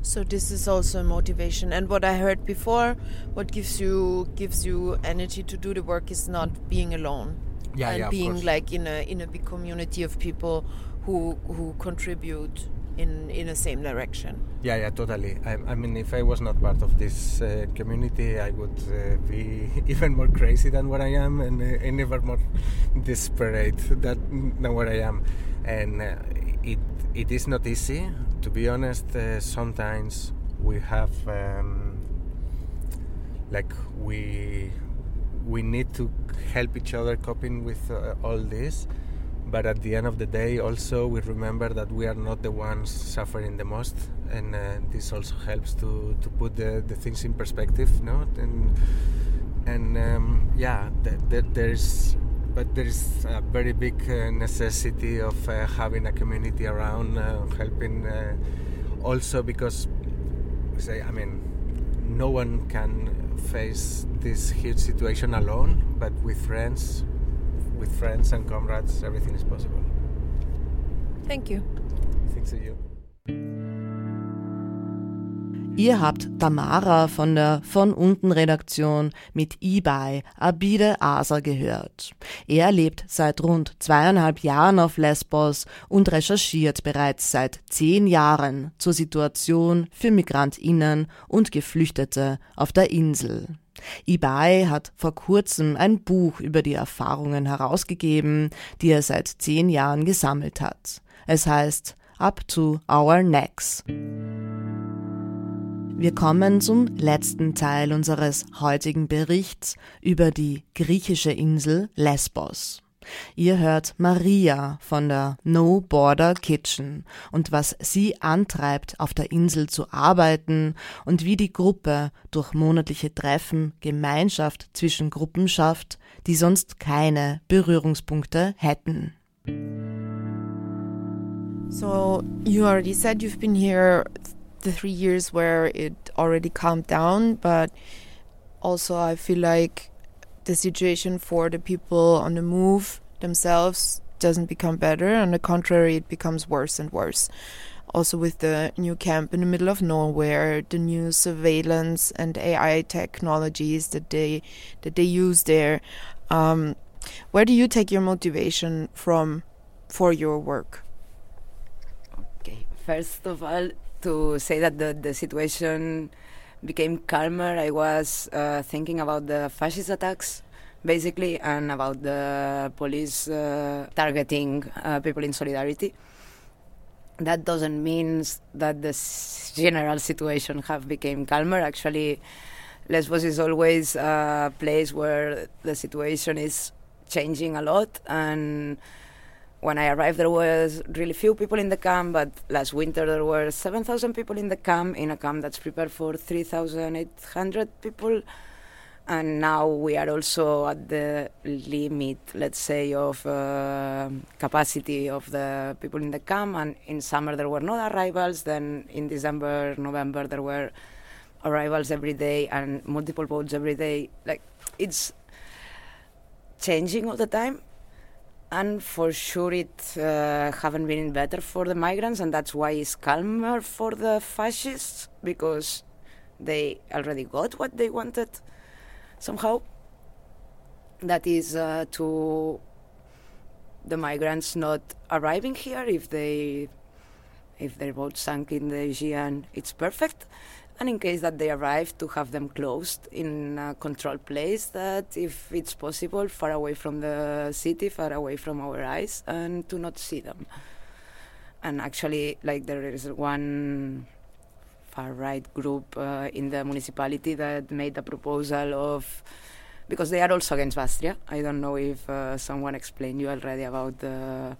So this is also a motivation. And what I heard before, what gives you energy to do the work is not being alone. And being like in a big community of people who contribute in the same direction. Yeah, totally. I mean, if I was not part of this community, I would be even more crazy than what I am, and ever more desperate than what I am. And it is not easy, to be honest. Sometimes we have we need to help each other coping with all this. But at the end of the day, also, we remember that we are not the ones suffering the most, and this also helps to put the things in perspective, no? There is a very big necessity of having a community around, helping, also because, no one can face this huge situation alone, but with friends and comrades, everything is possible. Thank you. Thanks to you. Ihr habt Tamara von der Von Unten Redaktion mit Ibai Abide Asa gehört. Er lebt seit rund 2,5 Jahren auf Lesbos und recherchiert bereits seit 10 Jahren zur Situation für MigrantInnen und Geflüchtete auf der Insel. Ibai hat vor kurzem ein Buch über die Erfahrungen herausgegeben, die er seit 10 Jahren gesammelt hat. Es heißt Up to Our Necks. Wir kommen zum letzten Teil unseres heutigen Berichts über die griechische Insel Lesbos. Ihr hört Maria von der No Border Kitchen und was sie antreibt, auf der Insel zu arbeiten und wie die Gruppe durch monatliche Treffen Gemeinschaft zwischen Gruppen schafft, die sonst keine Berührungspunkte hätten. So, you already said you've been here the 3 years where it already calmed down, but also I feel like the situation for the people on the move themselves doesn't become better. On the contrary, it becomes worse and worse. Also with the new camp in the middle of nowhere, the new surveillance and AI technologies that they use there. Where do you take your motivation from for your work? Okay, first of all, to say that the situation became calmer, I was thinking about the fascist attacks, basically, and about the police targeting people in solidarity. That doesn't mean that the general situation have become calmer. Actually, Lesbos is always a place where the situation is changing a lot, and when I arrived, there was really few people in the camp, but last winter there were 7,000 people in the camp, in a camp that's prepared for 3,800 people. And now we are also at the limit, let's say, of capacity of the people in the camp. And in summer there were no arrivals. Then in December, November, there were arrivals every day and multiple boats every day. Like, it's changing all the time. And for sure it haven't been better for the migrants, and that's why it's calmer for the fascists, because they already got what they wanted somehow. That is to the migrants not arriving here. If their boat sank in the Aegean, it's perfect. And in case that they arrive, to have them closed in a controlled place that, if it's possible, far away from the city, far away from our eyes, and to not see them. And actually, like, there is one far-right group in the municipality that made a proposal of, because they are also against Bastria. I don't know if someone explained you already about the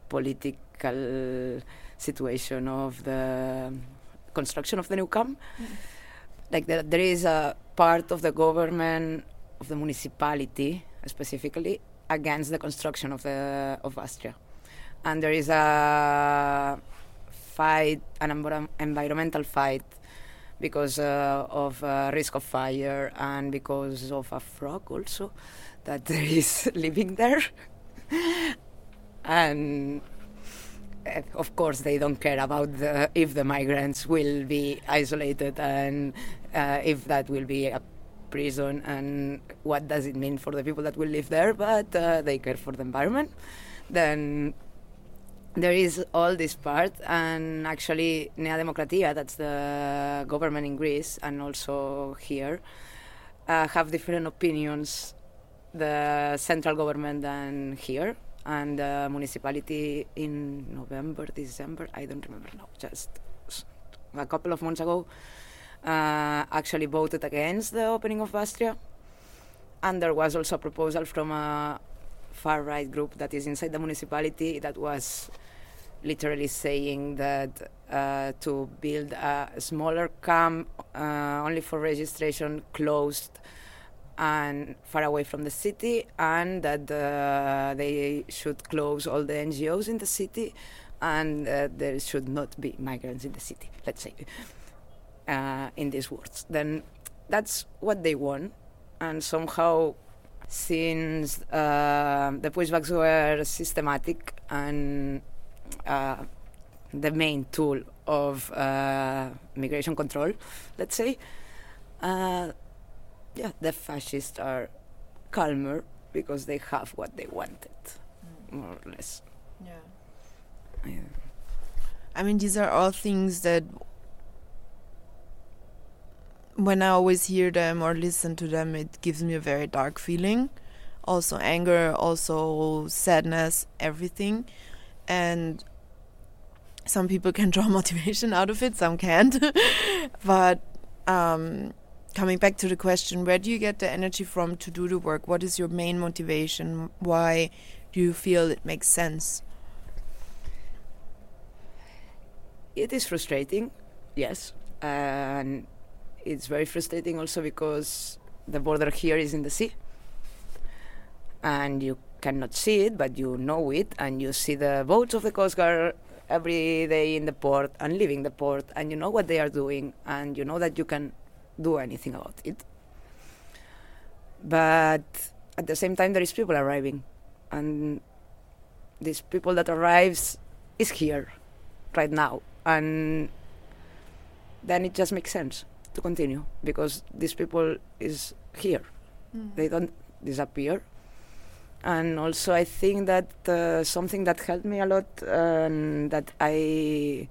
political situation of the construction of the new camp. Like, there is a part of the government, of the municipality specifically, against the construction of Bastria, and there is a fight, an environmental fight, because of risk of fire and because of a frog also that there is living there. And of course, they don't care about if the migrants will be isolated and if that will be a prison and what does it mean for the people that will live there, but they care for the environment. Then there is all this part, and actually Nea Demokratia, that's the government in Greece and also here, have different opinions, the central government than here, and the municipality in November, December, I don't remember now, just a couple of months ago, actually voted against the opening of Bastria, and there was also a proposal from a far-right group that is inside the municipality that was literally saying that to build a smaller camp only for registration, closed and far away from the city, and that they should close all the NGOs in the city, and there should not be migrants in the city, let's say, in these words. Then that's what they want, and somehow since the pushbacks were systematic and the main tool of migration control, let's say, the fascists are calmer because they have what they wanted, more or less. Yeah. I mean, these are all things that when I always hear them or listen to them, it gives me a very dark feeling. Also anger, also sadness, everything. And some people can draw motivation out of it, some can't. But coming back to the question, where do you get the energy from to do the work? What is your main motivation? Why do you feel it makes sense? It is frustrating, yes. And it's very frustrating also because the border here is in the sea. And you cannot see it, but you know it, and you see the boats of the Coast Guard every day in the port and leaving the port, and you know what they are doing, and you know that you can do anything about it. But at the same time, there is people arriving, and these people that arrives is here right now, and then it just makes sense to continue because these people is here. They don't disappear. And also I think that something that helped me a lot and that I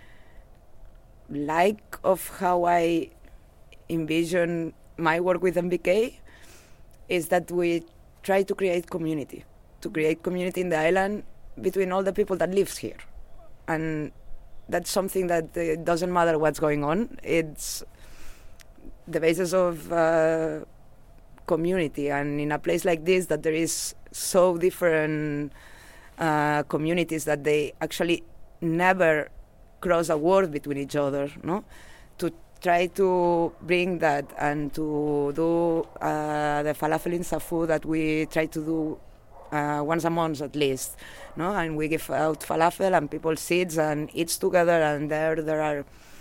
like of how I envision my work with MBK is that we try to create community in the island between all the people that lives here. And that's something that it doesn't matter what's going on. It's the basis of community, and in a place like this that there is so different communities that they actually never cross a word between each other, no? To try to bring that and to do the falafel in Safu that we try to do once a month at least, no? And we give out falafel and people sit and eat together, and there are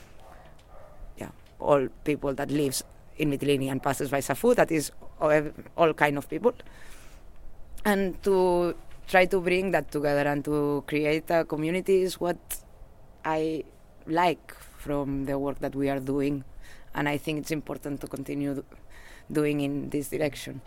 all people that lives in Mytilene and passes by Safu, that is all kind of people. And to try to bring that together and to create a community is what I like from the work that we are doing. And I think it's important to continue doing in this direction.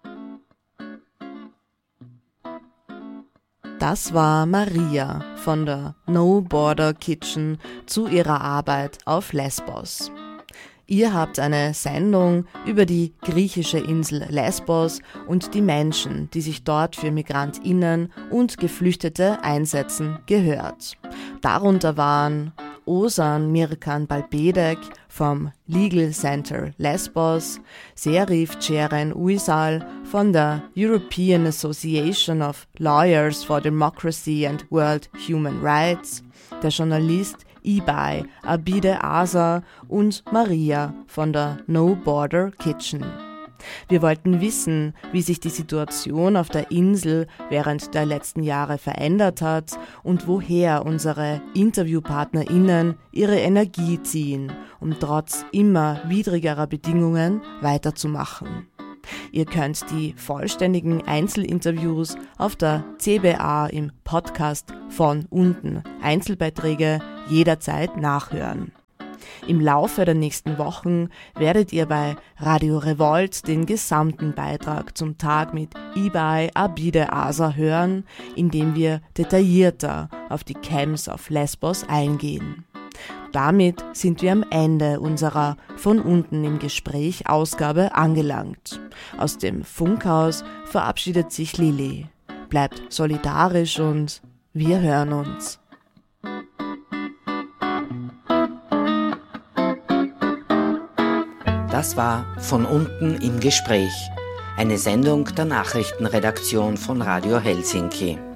Das war Maria von der No Border Kitchen zu ihrer Arbeit auf Lesbos. Ihr habt eine Sendung über die griechische Insel Lesbos und die Menschen, die sich dort für MigrantInnen und Geflüchtete einsetzen, gehört. Darunter waren Ozan Mirkan Balbedek vom Legal Center Lesbos, Serif Ceren Uysal von der European Association of Lawyers for Democracy and World Human Rights, der Journalist Ibay Abide Asa und Maria von der No Border Kitchen. Wir wollten wissen, wie sich die Situation auf der Insel während der letzten Jahre verändert hat und woher unsere InterviewpartnerInnen ihre Energie ziehen, um trotz immer widrigerer Bedingungen weiterzumachen. Ihr könnt die vollständigen Einzelinterviews auf der CBA im Podcast von unten Einzelbeiträge jederzeit nachhören. Im Laufe der nächsten Wochen werdet ihr bei Radio Revolt den gesamten Beitrag zum Tag mit Ibai Abide Asa hören, in dem wir detaillierter auf die Camps auf Lesbos eingehen. Damit sind wir am Ende unserer Von unten im Gespräch Ausgabe angelangt. Aus dem Funkhaus verabschiedet sich Lili. Bleibt solidarisch und wir hören uns. Das war Von unten im Gespräch, eine Sendung der Nachrichtenredaktion von Radio Helsinki.